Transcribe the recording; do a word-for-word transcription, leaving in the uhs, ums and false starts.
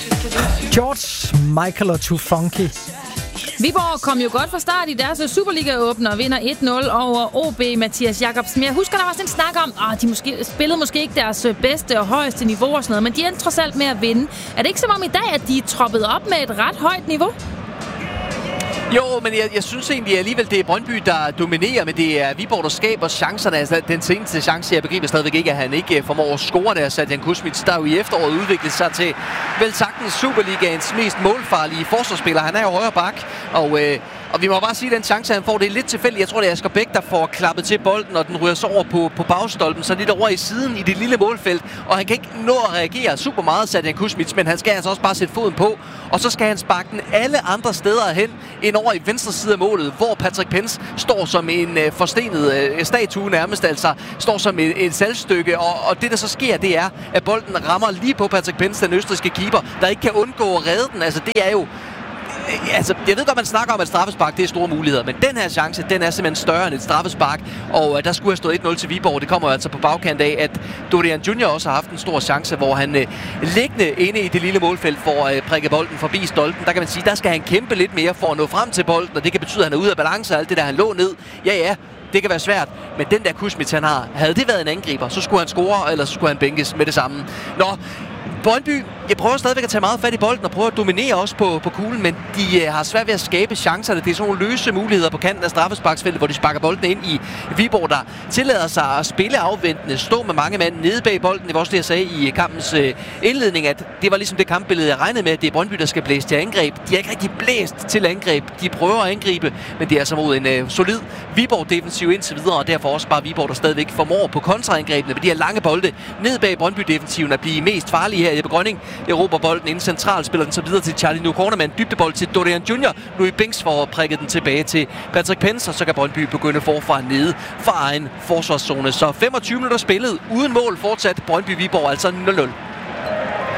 George Michael og Too Funky. Viborg kom jo godt fra start i deres Superliga-åbner og vinder et nul over O B. Mathias Jacobsen. Jeg husker, der var sådan en snak om, at de måske, spillede måske ikke deres bedste og højeste niveau og sådan noget, men de endte trods alt med at vinde. Er det ikke som om i dag, at de er troppet op med et ret højt niveau? Jo, men jeg, jeg synes egentlig alligevel, det er Brøndby, der dominerer, men det er Viborg, der skaber chancerne. Altså, den seneste chance, jeg begriber stadigvæk ikke, at han ikke formår at score der, Sadjan Kusmic, der jo i efteråret udviklet sig til vel sagtens Superligaens mest målfarlige forsvarsspiller. Han er jo højre bak, og... Øh, Og vi må bare sige, at den chance, han får, det er lidt tilfældigt. Jeg tror, det er Asger Bæk, der får klappet til bolden, og den ryger så over på, på bagstolpen, så lidt over i siden i det lille målfelt. Og han kan ikke nå at reagere super meget, Sadjan Kusmic, men han skal altså også bare sætte foden på. Og så skal han sparke den alle andre steder hen, ind over i venstre side af målet, hvor Patrick Pence står som en øh, forstenet øh, statue nærmest, altså står som et, et salgstykke. Og, og det, der så sker, det er, at bolden rammer lige på Patrick Pence, den østrigske keeper, der ikke kan undgå at redde den. Altså, det er jo... Altså, jeg ved godt, man snakker om, at straffespark, det er store muligheder, men den her chance, den er simpelthen større end et straffespark, og uh, der skulle have stået et nul til Viborg. Det kommer altså på bagkant af, at Dorian Junior også har haft en stor chance, hvor han uh, liggende inde i det lille målfelt får uh, prikket bolden forbi stolpen. Der kan man sige, der skal han kæmpe lidt mere for at nå frem til bolden, og det kan betyde, at han er ude af balance og alt det der, han lå ned. Ja, ja, det kan være svært, men den der Kusmic, han har, havde det været en angriber, så skulle han score, eller så skulle han bænkes med det samme. Nå, Brøndby, jeg prøver stadigvæk at tage meget fat i bolden og prøve at dominere også på, på kuglen, men de uh, har svært ved at skabe chancerne. Det er sådan nogle løse muligheder på kanten af straffesparksfeltet, hvor de sparker bolden ind i Viborg, der tillader sig at spille afventende, stå med mange mand nede bag bolden. Det var også det, jeg sagde i kampens uh, indledning, at det var ligesom det kampbillede, jeg regnede med, at det er Brøndby, der skal blæse til angreb. De er ikke rigtig blæst til angreb. De prøver at angribe, men det er altså mod en uh, solid Viborg-defensiv indtil videre, og derfor også bare Viborg, der stadigvæk formår på kontraangrebene med de her lange bolde ned bag Brøndby-defensiven at blive mest farlige her. Jeppe Grønning erobrer bolden inden centralt, spiller den så videre til Charlie Nukona med en dybdebold til Dorian Junior. Louis Binks får prikket den tilbage til Patrick Pence, og så kan Brøndby begynde forfra nede fra egen forsvarszone. Så femogtyve minutter spillet uden mål fortsat. Brøndby Viborg altså nul nul.